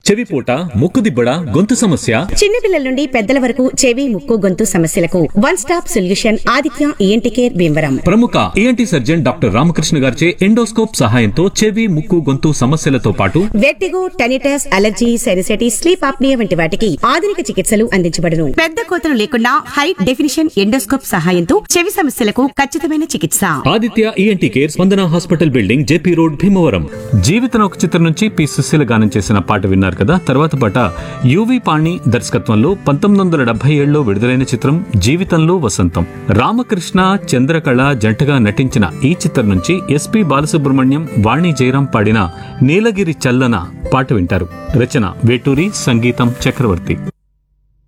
చెవిపోట, ముక్కుదిబ్బడ, గొంతు సమస్య, చిన్నపిల్లల నుండి పెద్దల వరకు చెవి, ముక్కు, గొంతు సమస్యలకు one stop solution Aditya ENT care Bhimavaram. ప్రముఖ ఈఎన్టీ సర్జన్ డాక్టర్ రామకృష్ణ గారిచే ఎండోస్కోప్ సహాయంతో చెవి, ముక్కు, గొంతు సమస్యలతో పాటు vertigo, tinnitus, allergy, sinusitis, sleep apnoea వంటి వాటికి ఆధునిక చికిత్సలు అందించబడును. పెద్ద కోతలు లేకుండా హై డెఫినిషన్ ఎండోస్కోప్ సహాయంతో చెవి సమస్యలకు ఖచ్చితమైన చికిత్స. ఆదిత్య ఈఎన్టీ కేర్, స్పందన hospital building, JP road, Bhimavaram. జీవితం ఒక చిత్రం నుంచి పి సుశీల గానం చేసిన పాట విన్నారు కదా. తర్వాత పాట యువి పాణి దర్శకత్వంలో 1977లో విడుదలైన చిత్రం జీవితంలో వసంతం. రామకృష్ణ, చంద్రకళ జంటగా నటించిన ఈ చిత్రం నుంచి ఎస్పి బాలసుబ్రహ్మణ్యం, వాణి జయరాం పాడిన నీలగిరి చల్లన పాట వింటారు. రచన వేటూరి, సంగీతం చక్రవర్తి.